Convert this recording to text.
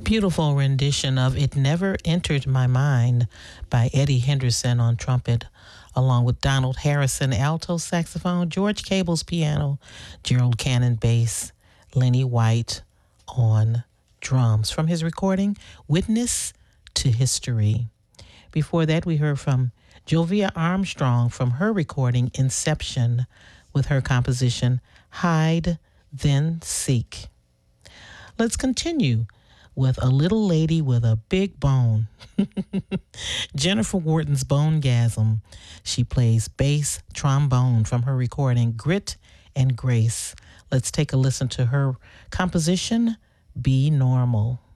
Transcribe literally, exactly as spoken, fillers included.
Beautiful rendition of It Never Entered My Mind by Eddie Henderson on trumpet, along with Donald Harrison alto saxophone, George Cable's piano, Gerald Cannon bass, Lenny White on drums from his recording Witness to History. Before that, we heard from Jovia Armstrong from her recording Inception with her composition Hide Then Seek. Let's continue with A Little Lady with a Big Bone. Jennifer Wharton's Bonegasm. She plays bass trombone from her recording Grit and Grace. Let's take a listen to her composition, Be Normal.